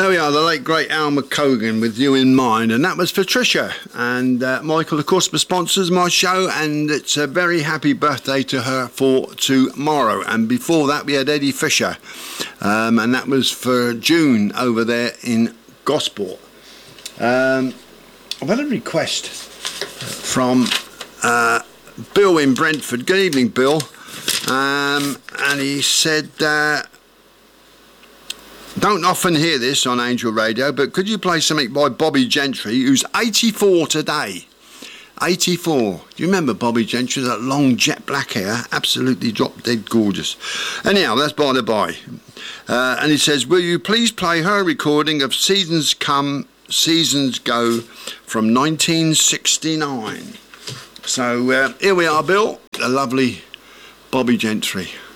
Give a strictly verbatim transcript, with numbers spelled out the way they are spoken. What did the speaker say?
There we are, the late great Al McCogan with You in Mind, and that was for Tricia. And uh, Michael, of course, sponsors my show, and it's a very happy birthday to her for tomorrow. And before that, we had Eddie Fisher, um, and that was for June over there in Gosport. Um, I've had a request from uh, Bill in Brentford. Good evening, Bill. Um, and he said... Uh, Don't often hear this on Angel Radio, but could you play something by Bobby Gentry, who's eighty-four today? eighty-four. Do you remember Bobby Gentry? That long jet black hair, absolutely drop dead gorgeous. Anyhow, that's by the by. Uh, and he says, will you please play her recording of Seasons Come, Seasons Go from nineteen sixty-nine? So uh, here we are, Bill, the lovely Bobby Gentry.